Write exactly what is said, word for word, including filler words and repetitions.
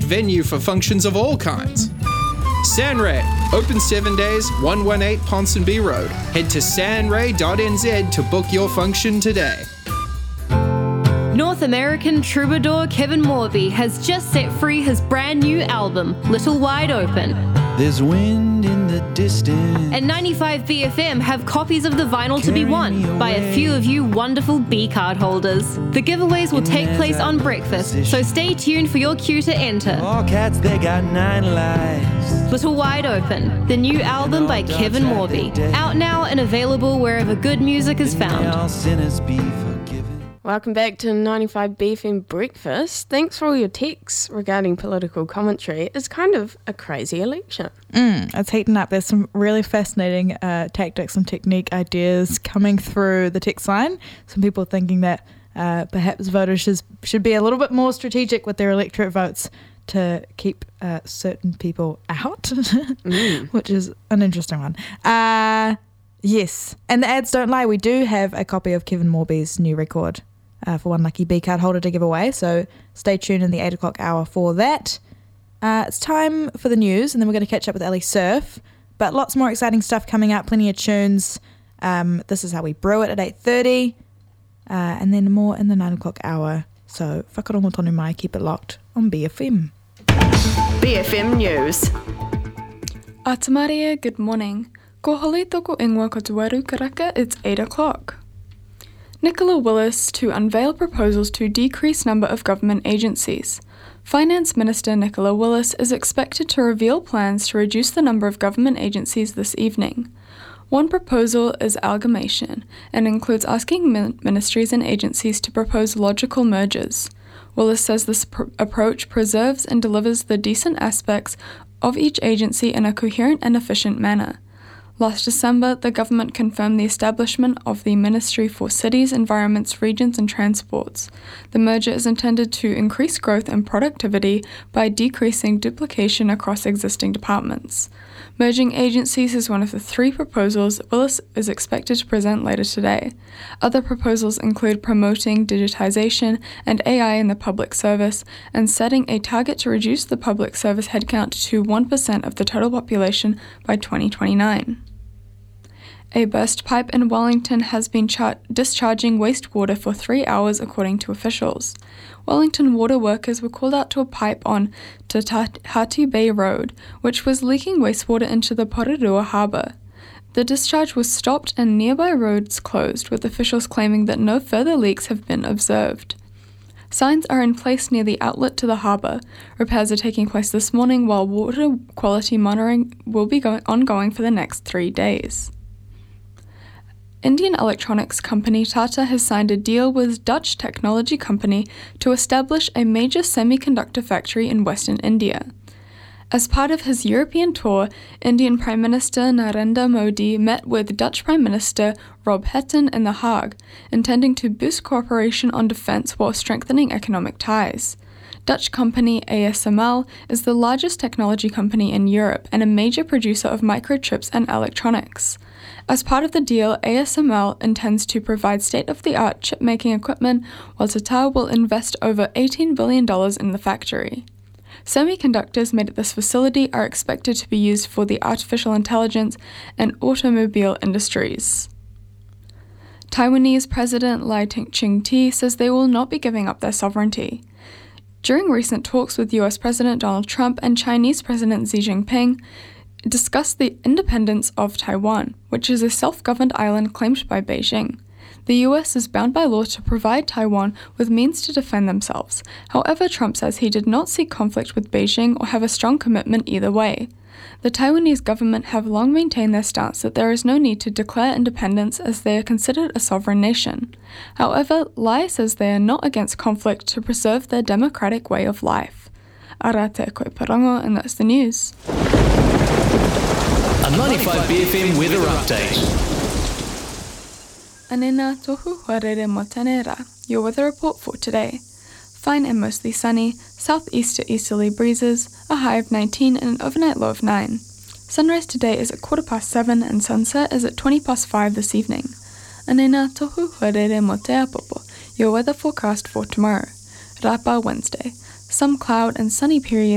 venue for functions of all kinds. Sanray, open seven days, one eighteen Ponsonby Road. Head to sanray dot n z to book your function today. North American troubadour Kevin Morby has just set free his brand new album, Little Wide Open. There's wind in the distance. And ninety-five B F M have copies of the vinyl to be won by a few of you wonderful B-card holders. The giveaways will take place on breakfast, so stay tuned for your cue to enter. All cats, they got nine lives. Little Wide Open, the new album by Kevin Morby. Out now and available wherever good music is found. All sinners be forgiven. Welcome back to ninety-five B F M Breakfast. Thanks for all your texts regarding political commentary. It's kind of a crazy election. Mm, it's heating up. There's some really fascinating uh, tactics and technique ideas coming through the text line. Some people thinking that uh, perhaps voters should, should be a little bit more strategic with their electorate votes to keep uh, certain people out, mm. which is an interesting one. Uh, yes, and the ads don't lie. We do have a copy of Kevin Morby's new record uh, for one lucky B-card holder to give away, so stay tuned in the eight o'clock hour for that. Uh, it's time for the news, and then we're going to catch up with Ellie Surf, but lots more exciting stuff coming up, plenty of tunes. Um, this is how we brew it at eight thirty, uh, and then more in the nine o'clock hour. So, whakarongo tonu mai, keep it locked on B F M. B F M News. Atamaria, good morning. Ko hole toko ingoa kotuaru karaka, it's eight o'clock. Nicola Willis to unveil proposals to decrease number of government agencies. Finance Minister Nicola Willis is expected to reveal plans to reduce the number of government agencies this evening. One proposal is amalgamation and includes asking min- ministries and agencies to propose logical mergers. Willis says this pr- approach preserves and delivers the decent aspects of each agency in a coherent and efficient manner. Last December, the government confirmed the establishment of the Ministry for Cities, Environments, Regions and Transports. The merger is intended to increase growth and productivity by decreasing duplication across existing departments. Merging agencies is one of the three proposals Willis is expected to present later today. Other proposals include promoting digitization and A I in the public service and setting a target to reduce the public service headcount to one percent of the total population by twenty twenty-nine. A burst pipe in Wellington has been char- discharging wastewater for three hours according to officials. Wellington water workers were called out to a pipe on Te Hati Bay Road, which was leaking wastewater into the Porirua harbour. The discharge was stopped and nearby roads closed, with officials claiming that no further leaks have been observed. Signs are in place near the outlet to the harbour. Repairs are taking place this morning, while water quality monitoring will be going- ongoing for the next three days. Indian electronics company Tata has signed a deal with Dutch technology company to establish a major semiconductor factory in Western India. As part of his European tour, Indian Prime Minister Narendra Modi met with Dutch Prime Minister Rob Hetten in The Hague, intending to boost cooperation on defence while strengthening economic ties. Dutch company A S M L is the largest technology company in Europe and a major producer of microchips and electronics. As part of the deal, A S M L intends to provide state-of-the-art chip-making equipment, while Tata will invest over eighteen billion dollars in the factory. Semiconductors made at this facility are expected to be used for the artificial intelligence and automobile industries. Taiwanese President Lai Ching-te says they will not be giving up their sovereignty. During recent talks with U S President Donald Trump and Chinese President Xi Jinping, discussed the independence of Taiwan, which is a self-governed island claimed by Beijing. The U S is bound by law to provide Taiwan with means to defend themselves. However, Trump says he did not seek conflict with Beijing or have a strong commitment either way. The Taiwanese government have long maintained their stance that there is no need to declare independence as they are considered a sovereign nation. However, Lai says they are not against conflict to preserve their democratic way of life. Ara te koe parango, and that's the news. A ninety-five B F M weather update. Anena tohu harere mo tanera. Your weather report for today. Fine and mostly sunny, southeast to easterly breezes, a high of nineteen and an overnight low of nine. Sunrise today is at quarter past seven and sunset is at twenty past five this evening. Anena tohu harere mo te apopo. Your weather forecast for tomorrow. Rapa Wednesday. Some cloud and sunny periods